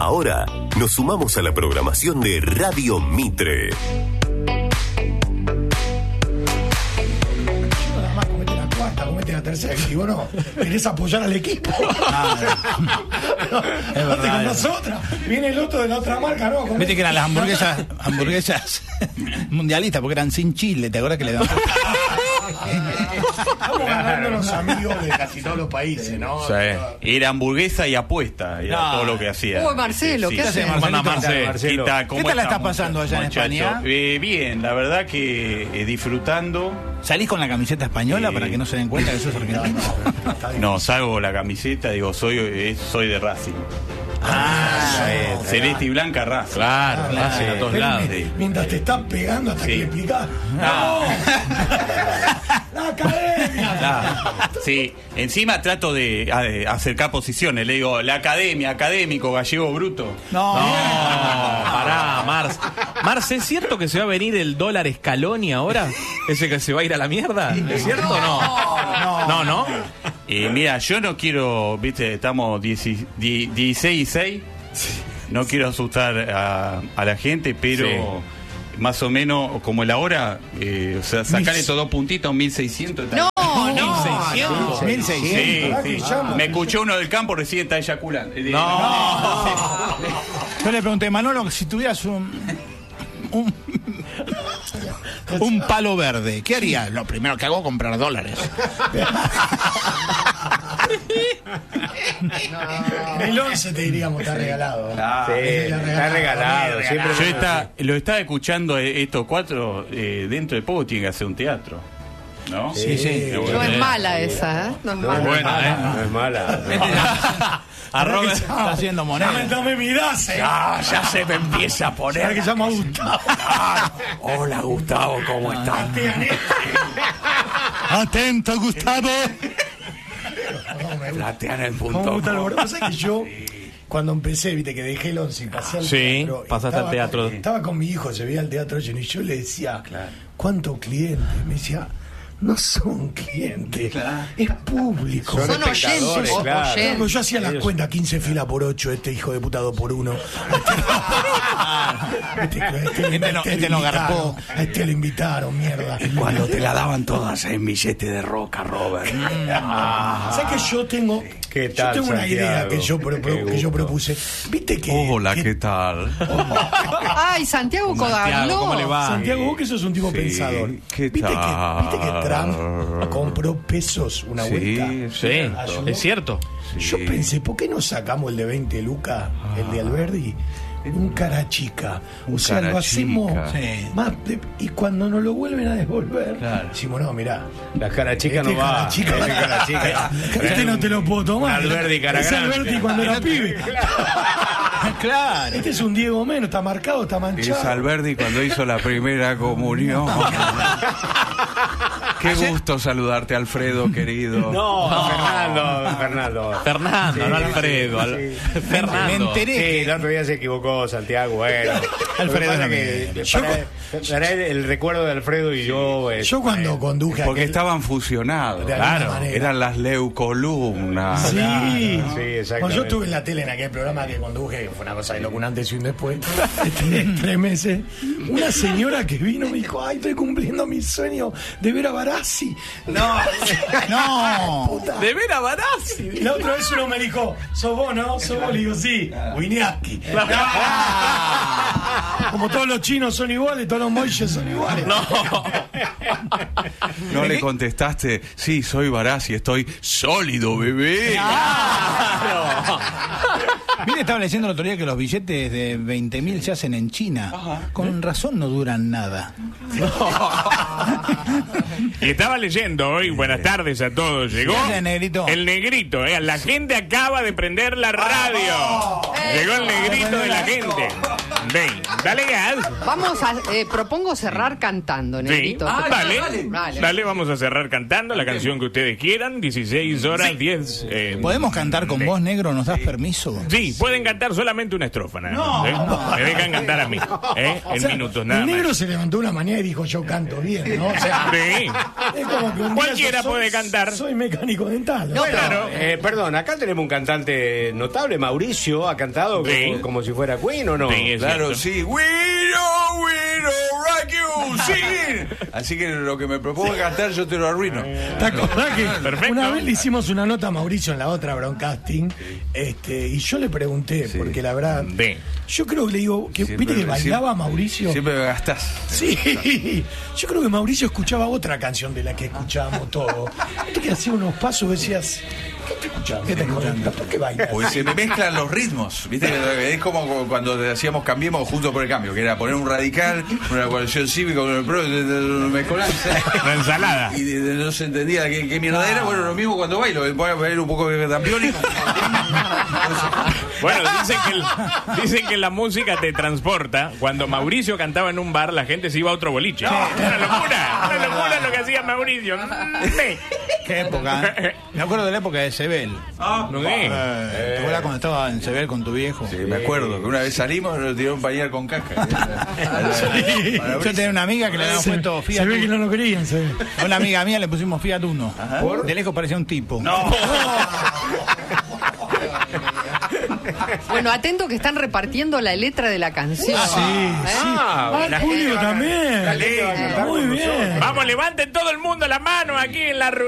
Ahora nos sumamos a la programación de Radio Mitre. Comete la tercera, y vos no querés apoyar al equipo. No, es verdad, con nosotras. Viene el otro de la otra marca, ¿no? Viste que eran las hamburguesas mundialistas, porque eran sin chile, ¿te acuerdas que le daban? Estamos ganando los amigos de casi todos los países, ¿no? Sí. Era hamburguesa y apuesta, era todo lo que hacía. Uy, Marcelo, ¿qué haces? Marcelo. ¿Qué tal la estás pasando allá en España? Bien, la verdad que disfrutando. ¿Salís con la camiseta española para que no se den cuenta que sos argentino? No, salgo la camiseta, digo, soy de Racing. Celeste y blanca, Racing. Claro, Racing a todos lados. Mientras te estás pegando hasta que le explicás. ¡No! ¡La academia! Claro. Sí, encima trato de acercar posiciones. Le digo, la academia, académico, gallego bruto. No, pará, Mars, ¿es cierto que se va a venir el dólar Scaloni ahora? ¿Ese que se va a ir a la mierda? ¿Es cierto o no? No. Mira, yo no quiero, viste, estamos 16 y 6. No quiero asustar a la gente, pero más o menos como el ahora, o sea, sacarle todos 2 puntitos, 1600. No. 1600. Sí. Me escuchó uno del campo, recién está eyaculando. No. Yo le pregunté, Manolo, si tuvieras un palo verde, ¿qué harías? Lo primero que hago es comprar dólares. El 11 te diríamos, está regalado. Está regalado. Siempre lo estaba escuchando estos 4, dentro de poco tiene que hacer un teatro. ¿No? Sí. No es mala esa, ¿eh? No es mala. No es mala. A Robert está haciendo moneda. No me mirás, Ya se me empieza a poner. ¿Sabes que se llama Gustavo? Hola, Gustavo, ¿cómo estás? Atento, Gustavo. Platean el ¿Cómo punto. gusta lo gordo? ¿Sabes que yo, cuando empecé, viste, que dejé el 11 y pasé al teatro? Pasaste al teatro. Estaba con mi hijo, se veía el teatro lleno, y yo le decía, ¿cuántos clientes? Me decía, no son clientes, es público. Son oyentes. Claro. Yo hacía las cuentas, 15 filas por 8, este hijo de puta 2 por 1. Este no garpó. A este lo invitaron, mierda. Y cuando te la daban todas en billete de roca, Robert. ¿Sabes que yo tengo? ¿Qué tal, yo tengo una idea que yo propuse. ¿Viste que? Hola, ¿qué tal? Ay, Santiago Codagló. ¿Cómo le va? Santiago, vos que sos un tipo pensador. ¿Qué ¿Viste tal? que Trump compró pesos una vuelta? Sí, es cierto. Yo pensé, ¿por qué no sacamos el de 20 lucas, el de Alberdi? Un cara chica. O sea, lo hacemos más y cuando nos lo vuelven a devolver, decimos, no, mirá, la cara chica no va. Cara chica. Este no te lo puedo tomar. Alberdi cara es grande. Alberdi cuando era pibe. Claro. Este es un Diego menos, está marcado, está manchado. Es Alberdi cuando hizo la primera comunión. Qué gusto saludarte, Alfredo, querido. Fernando, no Alfredo. Fernando. Me enteré. Sí, el otro día se equivocó Santiago. Bueno, Alfredo para el recuerdo de Alfredo y yo. Yo cuando conduje. Porque estaban fusionados. Claro. Eran las leucolumnas. Sí, exacto. Cuando yo estuve en la tele en aquel programa que conduje, que fue una cosa de loco, un antes y un después, 3 meses, una señora que vino me dijo, ay, estoy cumpliendo mi sueño de ver a Barassi. No. Puta. De ver a Barassi. Y la otra vez uno me dijo, ¿sos vos, no? ¿Sos vos? Le digo, sí, Winiarski. Como todos los chinos son iguales, todos los moilles son iguales. No le contestaste, sí, soy Barassi, estoy sólido, bebé. Mire, estaba leyendo el otro día que los billetes de 20.000 se hacen en China. Con razón no duran nada. Y estaba leyendo hoy, buenas tardes a todos, llegó el negrito. La gente acaba de prender la radio. Llegó el negrito de la gente. Dale gas. Vamos a, propongo cerrar cantando, Sí. Negrito. Dale, vamos a cerrar cantando la canción que ustedes quieran. 16 horas 10. ¿Podemos cantar con vos, negro? ¿Nos das permiso? Sí, pueden cantar solamente una estrofa, nada más, Me dejan cantar a mí, en minutos, nada El más. negro se levantó una mañana y dijo, yo canto bien, ¿no? O sea, Sí. es como que un día Cualquiera yo puede cantar. Soy mecánico dental. No, Claro. Perdón, acá tenemos un cantante notable, Mauricio, ha cantado Sí. como si fuera Queen, ¿o no? Sí, es Claro, cierto. sí. We don't rock you, sing. Así que lo que me propongo cantar, yo te lo arruino. ¿Te acordás que Perfecto. una vez le hicimos una nota a Mauricio en la otra broadcasting? Y yo le pregunté, porque la verdad, Sí. yo creo que le digo, que viste que bailaba Mauricio. Siempre me gastás. Sí, yo creo que Mauricio escuchaba otra canción de la que escuchábamos todos. Viste que hacía unos pasos y decías, ¿qué te escuchando? ¿Qué te escuchando? ¿Por qué bailas? Porque se me mezclan los ritmos, ¿viste? Es como cuando hacíamos Cambiemos Juntos por el Cambio, que era poner un radical, una coalición cívica con el PRO, La ensalada. y no se entendía qué mierda era. Bueno, lo mismo cuando bailo, voy a poner un poco de tampiónico. Bueno, dicen que la música te transporta. Cuando Mauricio cantaba en un bar, la gente se iba a otro boliche. Una locura lo que hacía Mauricio. Qué época, ¿eh? Me acuerdo de la época de Sebel. No sé. ¿Te acuerdas cuando estaba en Sebel con tu viejo? Sí, me acuerdo que una vez salimos y nos tiró un pañal con caca. Yo tenía una amiga que le habíamos puesto Se Fiat ve que Uno. no lo querían, se ve. A una amiga mía le pusimos Fiat Uno. De lejos parecía un tipo. Bueno, atento que están repartiendo la letra de la canción. Julio también. Muy bien. Vamos, levanten todo el mundo la mano aquí en la reunión.